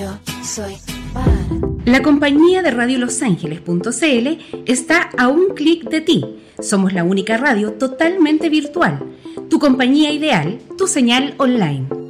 Yo soy fan. La compañía de Radio Los Ángeles.cl está a un clic de ti. Somos la única radio totalmente virtual. Tu compañía ideal, tu señal online.